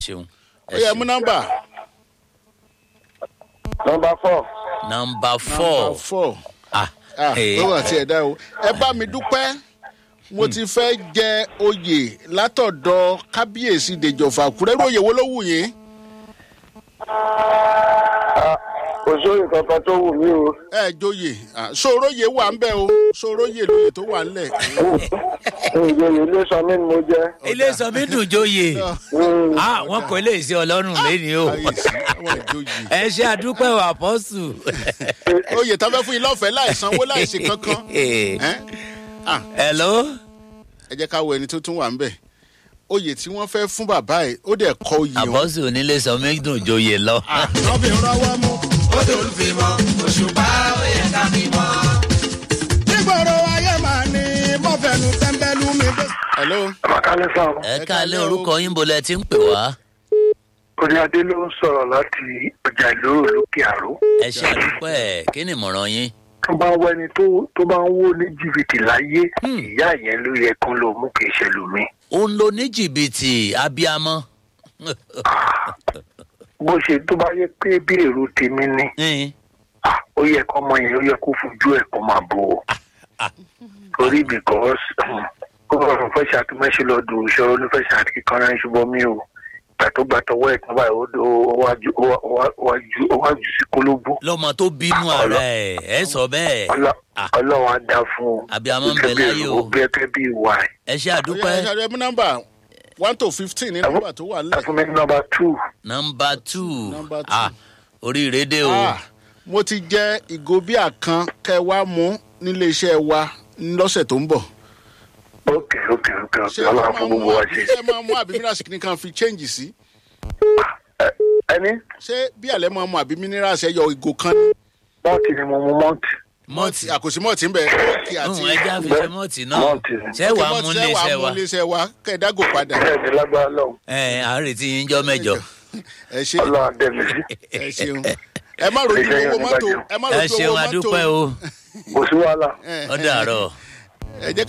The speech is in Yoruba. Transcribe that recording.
ṣeun. ó yẹ mú nọ́mbà. Number 4. Number 4. ó wà tí ẹ dá o. ẹ bá mi dúpẹ́ mo ti fẹ́ jẹ oyè látọ̀dọ̀ kábíyèsí dèjọba àkúrẹ́ oyè wo ló wù yín. Kò sóyè kankan tó wù mí o. ẹ joyè sòróyè wà ń bẹ o sòróyè lóye tó wà ńlẹ̀. Ìjòyè ilé sọmí ni mo jẹ́. ilé sọmí dùn jóye wọn kò lè ṣe ọlọ́run lẹ́ni o ẹ ṣe àdúpẹ́ wà pọ́sù. oyè tó fẹ́ fún yín lọ́fẹ̀ẹ́ láì sanwó láì ṣe kankan. hello. ẹ jẹ́ ká wo ẹni tó tún wà ń bẹ̀ oyè tí wọ́n fẹ́ fún bàbá ẹ̀ ó dẹ̀ kọ oyè wọn. àpọ́sù onílé sọmí dùn jóye lọ. lọ́bì rọwọ́ mú. ó dolùfimọ́ òṣùpá ó yẹ ká mímọ́. nígboro ayé màá ní mọ́fẹ́nu tẹ́ńbẹ́lú mi. hello. Àkàlẹ́ sàn. ẹ káalẹ́ orúkọ yín bolẹ̀ tí ń pè wá. Orí Adé ló ń sọ̀rọ̀ láti ọjà ìlóró lókè àró. ẹ ṣe àdúpẹ́ kí ni ìmọ̀ràn yín. Tó bá ń wọ ẹni tó bá ń wó ní jìbìtì láyé, ìyá yẹn ló yẹ kán ló mú kì í ṣe lómi. ó ń lo ní jìbìtì abiyamọ. Bó ṣe tó bá yẹ pé bí èrò tèmi ni, ó yẹ kọ́ ọmọ yẹn ó yẹ kó fojú ẹ̀ kó máa bò ó. Torí because kó rọrùn fẹ́ ṣàkímẹ́sì lọ́dún ìṣòro ló fẹ́ ṣàkíkan rẹ̀ ṣùgbọ́n mi ò gbàtọ́wọ́ ẹ̀ tán báyìí ó wá jù sí kólóbó. lọ́mọ tó bínú ara ẹ̀ sọ bẹ́ẹ̀. Ọlọ́run á dá fún un. abiyamọ ń bẹ láyé o. gẹ́gẹ́ bí ìwà ẹ̀. ẹ ṣe àdúpẹ́. ẹ ṣe nọ́mbà 1 to 15 ní nọ́mbà tó wà nílẹ̀. Fún mi number 2. Number 2. oríire dé o. mo ti jẹ ìgò bíà kan kẹ wá mú nílé iṣẹ́ wa lọ́sẹ̀ tó ń bọ̀. Ok. Ọlọ́run fún gbogbo wa ṣe. ṣé máa mú àbí minerals nìkan fi change sí. Ẹni? ṣé bí àlẹ́ máa mú àbí minerals ẹ yọ ìgò kan ní. Mọ́ọ̀tì ni mo mú mọ́ọ̀tì. mọ́ọ̀tì àkòsí mọ́ọ̀tì ń bẹ. ẹja fi ṣe mọ́ọ̀tì náà. ṣé wàá mú ilé iṣẹ́ wa kẹ́ ẹ dágò padà. Bẹ́ẹ̀ni lágbára lọ́hùn. àárẹ̀ tí yín jọ mẹ́jọ. ẹ ṣe Ọlọ́run á dẹ̀mí sí. ẹ ṣeun ẹ má rojú owó mọ́tò. ẹ ṣeun adúpẹ́ o. Kò sí wàhálà. ó dàárọ̀. ẹ jẹ́